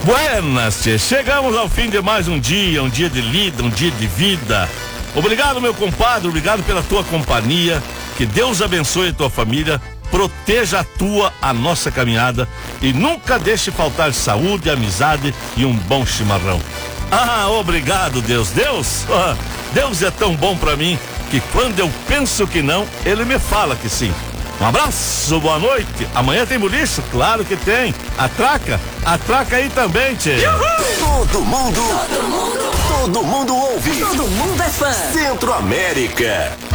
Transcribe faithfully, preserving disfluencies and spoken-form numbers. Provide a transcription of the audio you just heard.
Buenas, tchê. Chegamos ao fim de mais um dia, um dia de lida, um dia de vida. Obrigado, meu compadre, obrigado pela tua companhia. Que Deus abençoe a tua família, proteja a tua, a nossa caminhada e nunca deixe faltar saúde, amizade e um bom chimarrão. Ah, obrigado, Deus. Deus, ah, Deus é tão bom pra mim que quando eu penso que não, Ele me fala que sim. Um abraço, boa noite. Amanhã tem boliche? Claro que tem. Atraca? Atraca aí também, tchê. Todo mundo, todo mundo, todo mundo ouve. Todo mundo é fã. Centro América.